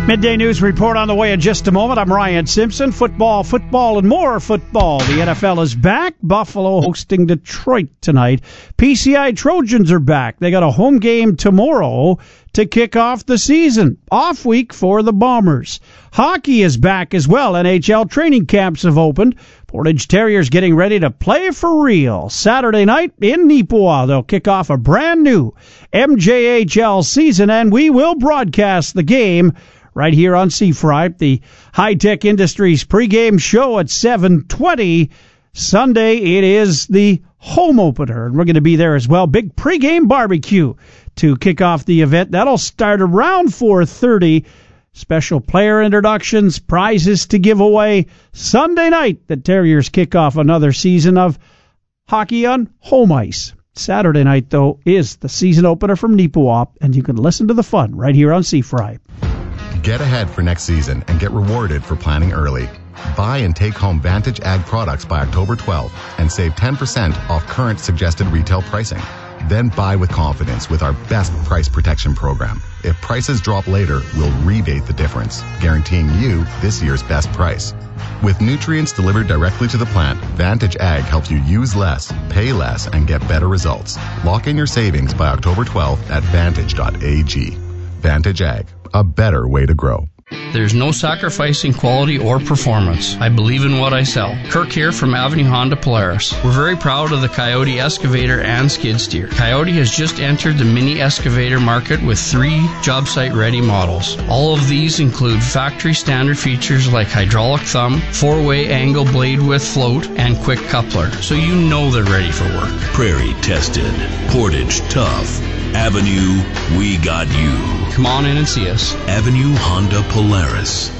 Midday News Report on the way in just a moment. I'm Ryan Simpson. Football, and more football. The NFL is back. Buffalo hosting Detroit tonight. PCI Trojans are back. They got a home game tomorrow to kick off the season. Off week for the Bombers. Hockey is back as well. NHL training camps have opened. Portage Terriers getting ready to play for real. Saturday night in Neepawa, they'll kick off a brand new MJHL season, and we will broadcast the game right here on C-Fry, the High-Tech Industries pregame show at 7:20. Sunday, it is the home opener, and we're going to be there as well. Big pregame barbecue to kick off the event. That'll start around 4:30. Special player introductions, prizes to give away. Sunday night, the Terriers kick off another season of hockey on home ice. Saturday night, though, is the season opener from Neepawa, and you can listen to the fun right here on C-Fry. Get ahead for next season and get rewarded for planning early. Buy and take home Vantage Ag products by October 12th and save 10% off current suggested retail pricing. Then buy with confidence with our best price protection program. If prices drop later, we'll rebate the difference, guaranteeing you this year's best price. With nutrients delivered directly to the plant, Vantage Ag helps you use less, pay less, and get better results. Lock in your savings by October 12th at vantage.ag. Vantage Ag, a better way to grow. There's no sacrificing quality or performance. I believe in what I sell. Kirk here from Avenue Honda Polaris. We're very proud of the Coyote excavator and skid steer. Coyote has just entered the mini excavator market with 3 job site ready models. All of these include factory standard features like hydraulic thumb, 4-way angle blade width float, and quick coupler, so you know they're ready for work. Prairie tested, Portage tough. Avenue, we got you. Come on in and see us. Avenue Honda Polaris.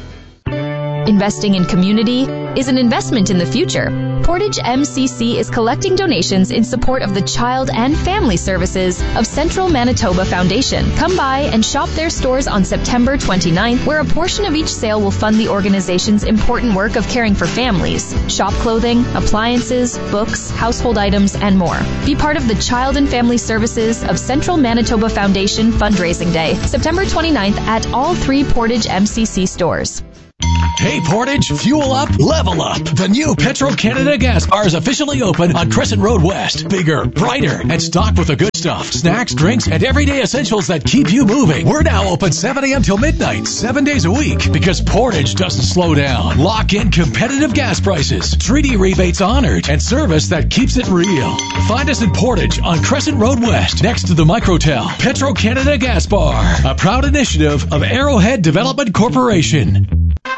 Investing in community is an investment in the future. Portage MCC is collecting donations in support of the Child and Family Services of Central Manitoba Foundation. Come by and shop their stores on September 29th, where a portion of each sale will fund the organization's important work of caring for families. Shop clothing, appliances, books, household items, and more. Be part of the Child and Family Services of Central Manitoba Foundation Fundraising Day, September 29th at all 3 Portage MCC stores. Hey Portage, fuel up, level up. The new Petro-Canada gas bar is officially open on Crescent Road West. Bigger, brighter, and stocked with the good stuff. Snacks, drinks, and everyday essentials that keep you moving. We're now open 7 a.m. till midnight, 7 days a week, because Portage doesn't slow down. Lock in competitive gas prices, treaty rebates honored, and service that keeps it real. Find us in Portage on Crescent Road West, next to the Microtel. Petro-Canada Gas Bar, a proud initiative of Arrowhead Development Corporation.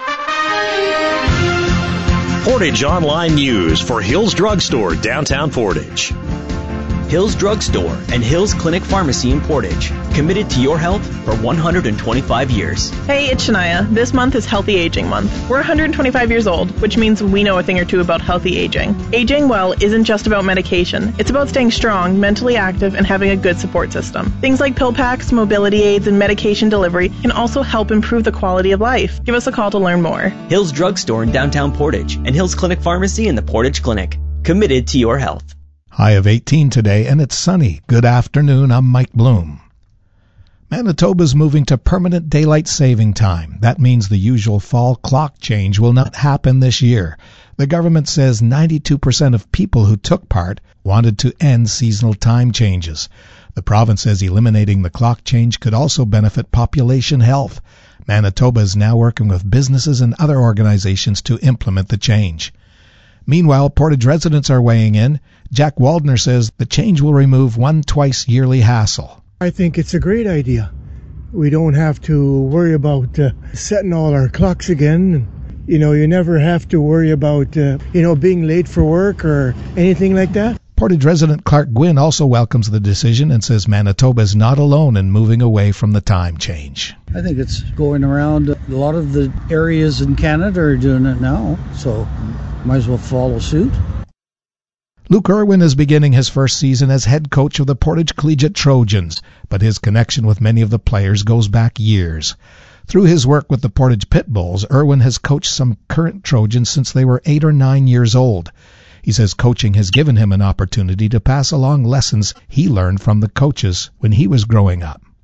Portage Online News for Hills Drug Store, downtown Portage. Hills Drug Store and Hills Clinic Pharmacy in Portage. Committed to your health for 125 years. Hey, it's Shania. This month is Healthy Aging Month. We're 125 years old, which means we know a thing or two about healthy aging. Aging well isn't just about medication. It's about staying strong, mentally active, and having a good support system. Things like pill packs, mobility aids, and medication delivery can also help improve the quality of life. Give us a call to learn more. Hills Drug Store in downtown Portage and Hills Clinic Pharmacy in the Portage Clinic. Committed to your health. High of 18 today, and it's sunny. Good afternoon, I'm Mike Bloom. Manitoba's moving to permanent daylight saving time. That means the usual fall clock change will not happen this year. The government says 92% of people who took part wanted to end seasonal time changes. The province says eliminating the clock change could also benefit population health. Manitoba is now working with businesses and other organizations to implement the change. Meanwhile, Portage residents are weighing in. Jack Waldner says the change will remove one twice-yearly hassle. I think it's a great idea. We don't have to worry about setting all our clocks again. You know, you never have to worry about, being late for work or anything like that. Portage resident Clark Gwynn also welcomes the decision and says Manitoba is not alone in moving away from the time change. I think it's going around. A lot of the areas in Canada are doing it now, so might as well follow suit. Luke Irwin is beginning his first season as head coach of the Portage Collegiate Trojans, but his connection with many of the players goes back years. Through his work with the Portage Pitbulls, Irwin has coached some current Trojans since they were 8 or 9 years old. He says coaching has given him an opportunity to pass along lessons he learned from the coaches when he was growing up.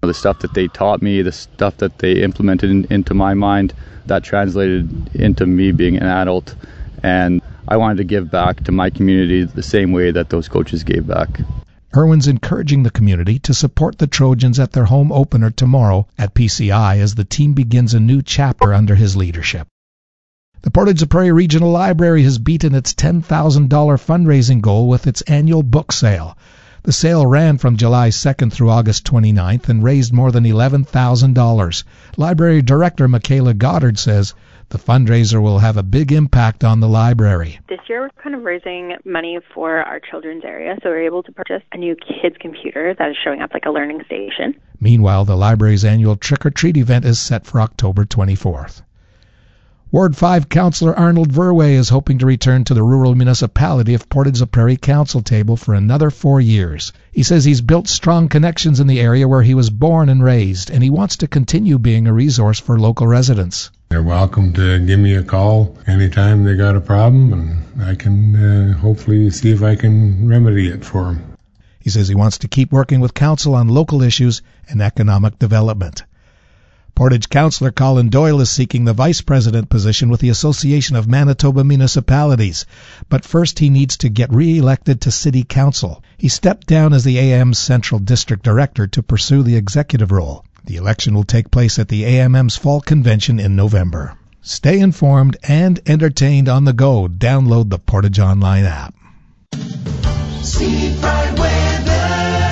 The stuff that they taught me, the stuff that they implemented into my mind, that translated into me being an adult. And I wanted to give back to my community the same way that those coaches gave back. Irwin's encouraging the community to support the Trojans at their home opener tomorrow at PCI as the team begins a new chapter under his leadership. The Portage la Prairie Regional Library has beaten its $10,000 fundraising goal with its annual book sale. The sale ran from July 2nd through August 29th and raised more than $11,000. Library Director Michaela Goddard says the fundraiser will have a big impact on the library. This year we're kind of raising money for our children's area, so we're able to purchase a new kids computer that is showing up like a learning station. Meanwhile, the library's annual trick-or-treat event is set for October 24th. Ward 5 Councillor Arnold Verwey is hoping to return to the rural municipality of Portage la Prairie Council table for another 4 years. He says he's built strong connections in the area where he was born and raised, and he wants to continue being a resource for local residents. They're welcome to give me a call anytime they got a problem, and I can hopefully see if I can remedy it for them. He says he wants to keep working with council on local issues and economic development. Portage Councillor Colin Doyle is seeking the Vice President position with the Association of Manitoba Municipalities. But first he needs to get re-elected to City Council. He stepped down as the AM's Central District Director to pursue the executive role. The election will take place at the AMM's Fall Convention in November. Stay informed and entertained on the go. Download the Portage Online app. Seafront weather.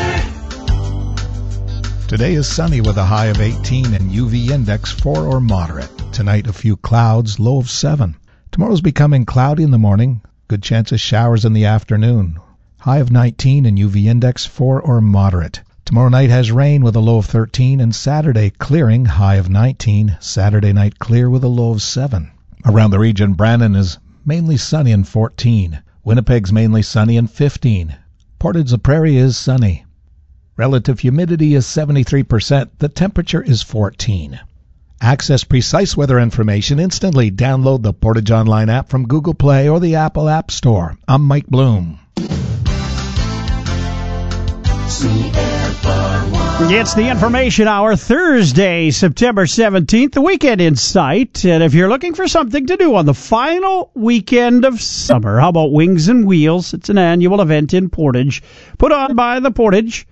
Today is sunny with a high of 18 and UV index 4 or moderate. Tonight a few clouds, low of 7. Tomorrow's becoming cloudy in the morning. Good chance of showers in the afternoon. High of 19 and UV index 4 or moderate. Tomorrow night has rain with a low of 13 and Saturday clearing, high of 19. Saturday night clear with a low of 7. Around the region, Brandon is mainly sunny and 14. Winnipeg's mainly sunny and 15. Portage la Prairie is sunny. Relative humidity is 73%. The temperature is 14. Access precise weather information instantly. Download the Portage Online app from Google Play or the Apple App Store. I'm Mike Bloom. It's the Information Hour, Thursday, September 17th, the weekend in sight. And if you're looking for something to do on the final weekend of summer, how about Wings and Wheels? It's an annual event in Portage, put on by the Portage